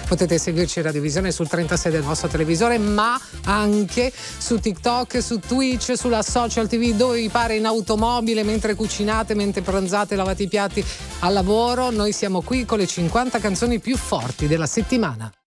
Potete seguirci in radiovisione sul 36 del vostro televisore, ma anche su TikTok, su Twitch, sulla social TV, dove vi pare, in automobile, mentre cucinate, mentre pranzate, lavate i piatti al lavoro. Noi siamo qui con le 50 canzoni più forti della settimana.